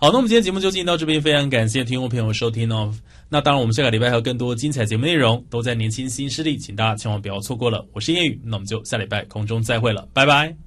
好，那我们今天节目就进行到这边，非常感谢听众朋友收听哦。那当然，我们下个礼拜还有更多精彩节目内容，都在年轻新势力，请大家千万不要错过了。我是叶宇，那我们就下礼拜空中再会了，拜拜。